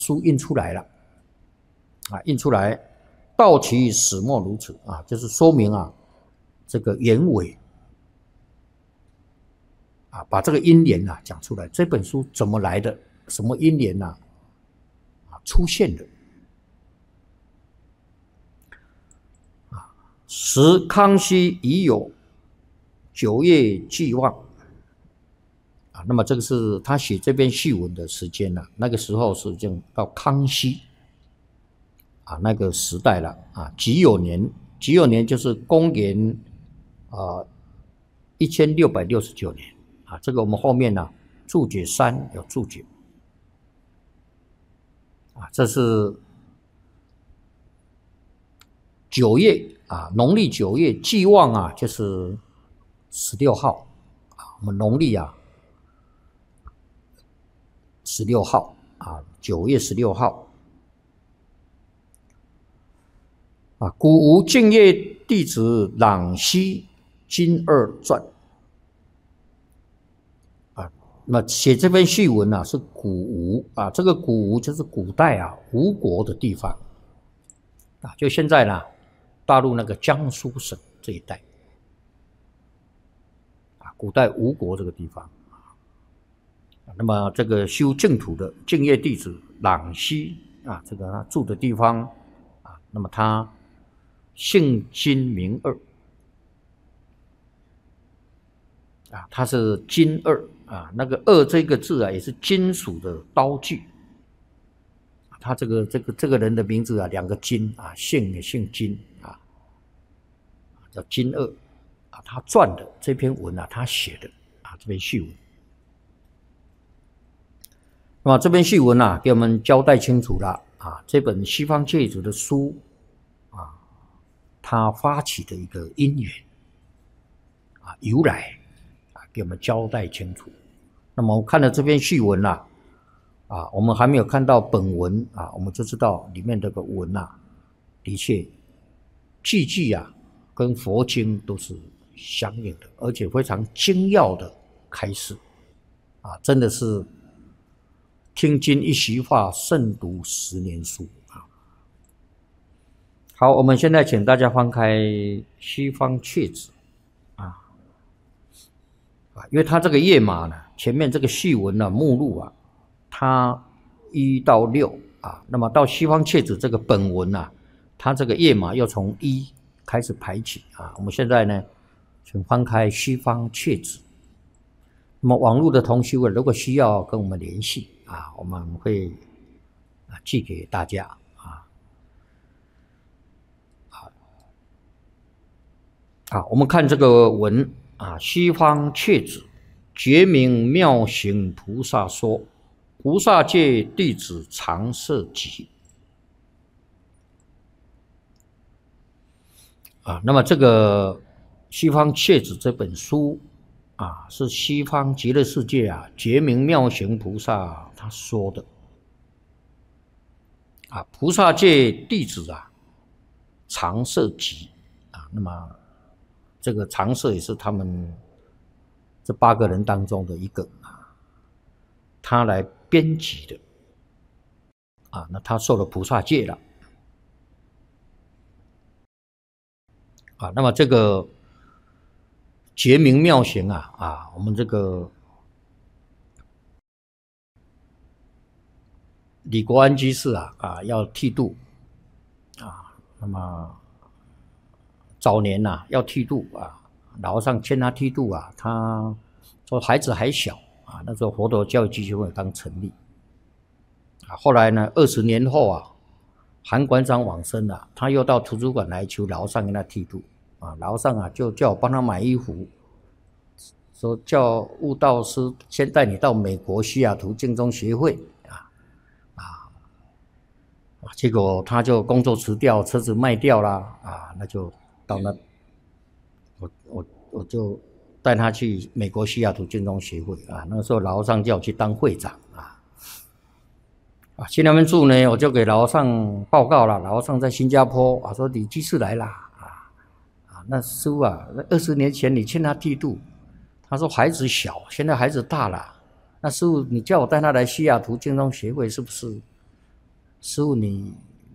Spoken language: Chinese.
书印出来了印出来，道其始末如此就是说明这个原委把这个因缘讲出来。这本书怎么来的？什么因缘出现的？时康熙已有9月既望那么这个是他写这篇序文的时间那个时候是已经到康熙那个时代了己酉年就是公元1669年这个我们后面注解3有注解这是9月农历9月既望就是16号我们农历16号9月16号古无净业弟子朗西金二传那么写这篇序文是古吴这个古吴就是古代吴国的地方就现在大陆那个江苏省这一带古代吴国这个地方那么这个修净土的净业弟子朗西这个他住的地方那么他姓金名二他是金二那个二这个字也是金属的刀具他这个人的名字2个金姓也姓金叫金二他撰的这篇文他写的这篇序文。那么这篇序文给我们交代清楚了这本西方戒指的书他发起的一个因缘由来给我们交代清楚。那么我们看了这篇序文我们还没有看到本文我们就知道里面这个文的确句句跟佛经都是相应的，而且非常精要的开示真的是听经一席话，胜读10年书好，我们现在请大家翻开西方阙子因为它这个页码前面这个序文目录它1到6那么到西方阙子这个本文它这个页码又从1开始排起我们现在呢，请翻开西方阙子。那么网络的同修如果需要跟我们联系我们会寄给大家我们看这个文西方阙子觉明妙行菩萨说，菩萨戒弟子常摄集那么这个西方阙子这本书是西方极乐世界觉明妙行菩萨他说的菩萨戒弟子常摄集那么这个常摄也是他们这8个人当中的一个他来编辑的那他受了菩萨戒了那么这个觉明妙行我们这个李国安居士要剃度那么早年要剃度老和尚劝他剃度他说孩子还小那时候佛陀教育基金会刚成立后来呢20年后韩馆长往生了，他又到图书馆来求老和尚给他剃度老和尚就叫我帮他买衣服，说叫悟道师先带你到美国西雅图净宗学会结果他就工作辞掉，车子卖掉了那就到那我就带他去美国西雅图净宗学会那个时候老和尚叫我去当会长去那边住呢，我就给老和尚报告了，老和尚在新加坡说李居士来了那师父那20年前你劝他剃度，他说孩子小，现在孩子大了，那师父你叫我带他来西雅图净宗学会是不是师傅你